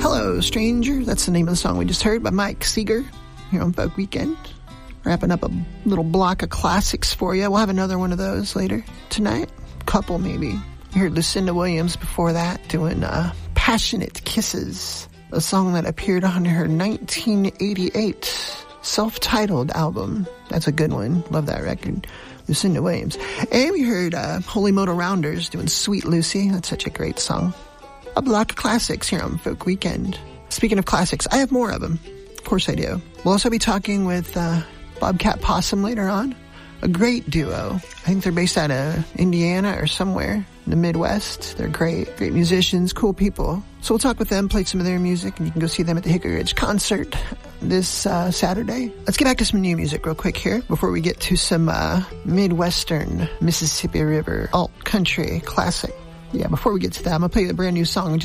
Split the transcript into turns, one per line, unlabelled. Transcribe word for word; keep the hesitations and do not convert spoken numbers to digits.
Hello, Stranger. That's the name of the song we just heard by Mike Seeger here on Folk Weekend. Wrapping up a little block of classics for you. We'll have another one of those later tonight. Couple, maybe. You heard Lucinda Williams before that doing uh, Passionate Kisses, a song that appeared on her nineteen eighty-eight self-titled album. That's a good one. Love that record. Lucinda Williams. And we heard uh, Holy Motor Rounders doing Sweet Lucy. That's such a great song. A block of classics here on Folk Weekend. Speaking of classics, I have more of them. Of course I do. We'll also be talking with uh, Bobcat Possum later on. A great duo. I think they're based out of Indiana or somewhere in the Midwest. They're great, great musicians, cool people. So we'll talk with them, play some of their music, and you can go see them at the Hickory Ridge concert this uh, Saturday. Let's get back to some new music real quick here before we get to some uh, Midwestern Mississippi River alt country classic. Yeah, before we get to that, I'm going to play a brand new song